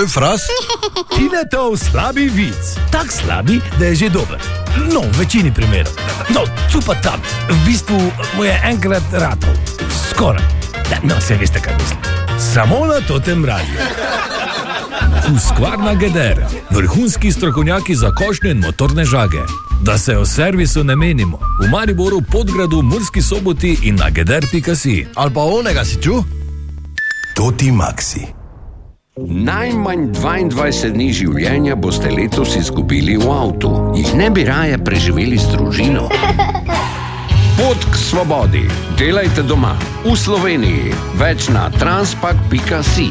Hej, Fras? Tinetov slabi vic. Tak slabi, da je že dober. No, v večini primerov. No, cupa tam. V bistvu mu je enkrat ratov. Skoraj. No, se veste, kaj mislim. Samo na Totem radiju. Husqvarna Geder. Vrhunski strokovnjaki za košnje in motorne žage. Da se o servisu ne menimo. V Mariboru, Podgradu, Murski Soboti in na geder.si. Ali pa onega si ču? Toti Maxi. Najmanj 22 dni življenja boste letos izgubili v avtu. Jih ne bi raje preživeli z družino? Pot k svobodi. Delajte doma. V Sloveniji. Več na transpak.si.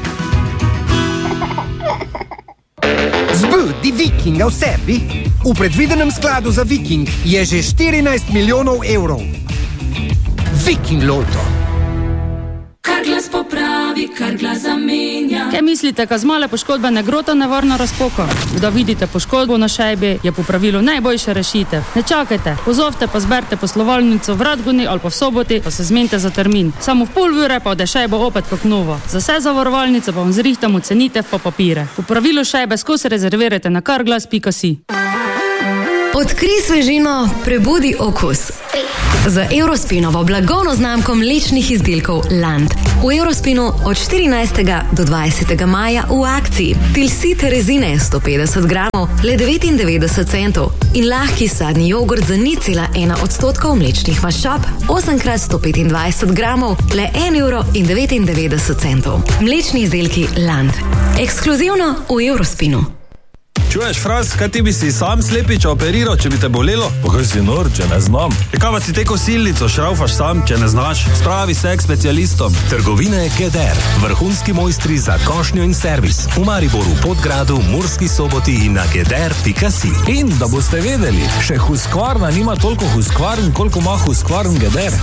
Zbudi Vikinga v sebi. V predvidenem skladu za Viking je že 14 milijonov evrov. Viking Loto. Kar glas popravi, kar glas zamenja. Kaj mislite, ka z male poškodbe ne grota nevarno razpoko? Da vidite poškodbo na šajbi, je po pravilu najboljša rešitev. Ne čakajte, pozovte pa zberite poslovalnico v Radguni ali pa v Soboti, pa se zmenite za termin. Samo v pol ure pa ode šajbo opet kot novo. Za vse zavarovalnice pa vam zrihtamo cenitev pa papire. Po pravilu šajbe skozi rezervirajte na karglas.si. Odkrij svežino, prebudi okus. Z Eurospinovo blagovno znamko mlečnih izdelkov Land. V Eurospinu od 14. do 20. maja v akciji. Tilsite rezine 150 gramov, le 99 centov. In lahki sadni jogurt za 0,1% mlečnih maščob, 8x125 gramov, le 1,99 €. Mlečni izdelki Land. Ekskluzivno v Eurospinu. Čuješ, Fras, kaj ti bi si sam slepiča operiral, če bi te bolelo? Pa kaj si nor, če ne znam? Kaj pa si te kosilnico šraufaš sam, če ne znaš? Spravi se k specialistom. Trgovine Geder. Vrhunski mojstri za košnjo in servis. V Mariboru, Podgradu, Murski Soboti in na geder.si. In da boste vedeli, še Husqvarna nima toliko Husqvarn, koliko ima Husqvarn Geder.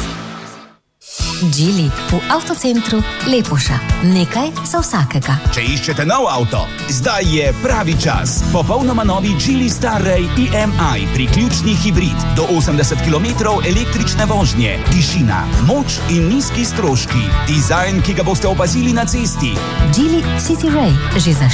Geely v avtocentru Lepoša. Nekaj za vsakega. Če iščete nov avto, zdaj je pravi čas. Popolnoma novi Geely Starray EMI, priključni hibrid, do 80 km električne vožnje, tišina, moč in nizki stroški, dizajn, ki ga boste opazili na cesti. Geely City Ray, že za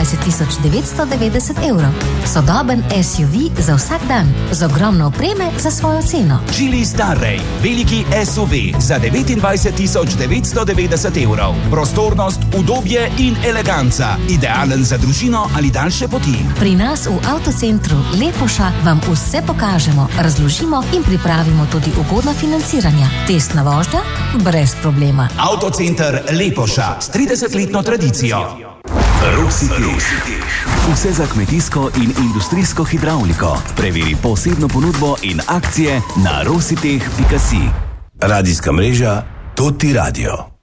24 990 €. Sodoben SUV za vsak dan, z ogromno opreme za svojo ceno. Geely Starray, veliki SUV za 29 990 €. Prostornost, udobje in eleganca. Idealen za družino ali daljše poti. Pri nas v avtocentru Lepoša vam vse pokažemo, razložimo in pripravimo tudi ugodna financiranja. Testna vožnja brez problema. Avtocenter Lepoša s 30-letno tradicijo. Rositeš. Vse za kmetijsko in industrijsko hidravliko. Preveri posebno ponudbo in akcije na rositeh.si. Radijska mreža Toti Radio.